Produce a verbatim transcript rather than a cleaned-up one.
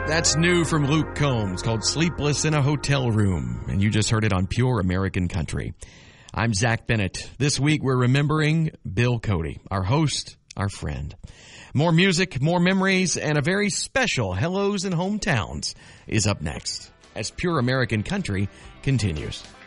That's new from Luke Combs, called Sleepless in a Hotel Room, and you just heard it on Pure American Country. I'm Zach Bennett. This week we're remembering Bill Cody, our host, our friend. More music, more memories, and a very special Hellos and Hometowns is up next as Pure American Country continues.